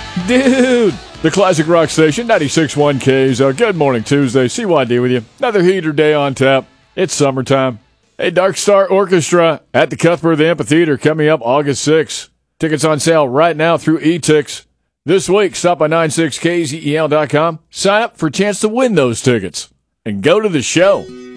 Dude! The classic rock station, 96.1 KZO. Good morning, Tuesday. CYD with you. Another heater day on tap. It's summertime. Hey, Dark Star Orchestra at the Cuthbert Amphitheater coming up August 6th. Tickets on sale right now through eTix. This week, stop by 96kzel.com. Sign up for a chance to win those tickets. And go to the show.